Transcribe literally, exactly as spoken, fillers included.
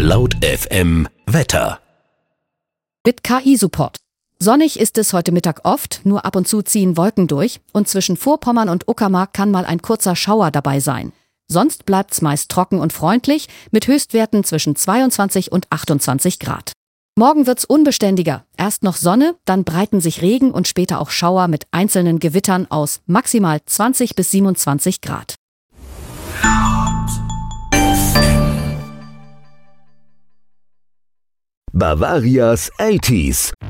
Laut F M Wetter. Mit K I-Support. Sonnig ist es heute Mittag oft, nur ab und zu ziehen Wolken durch und zwischen Vorpommern und Uckermark kann mal ein kurzer Schauer dabei sein. Sonst bleibt's meist trocken und freundlich mit Höchstwerten zwischen zweiundzwanzig und achtundzwanzig Grad. Morgen wird's unbeständiger. Erst noch Sonne, dann breiten sich Regen und später auch Schauer mit einzelnen Gewittern aus, maximal zwanzig bis siebenundzwanzig Grad. Bavarias achtziger.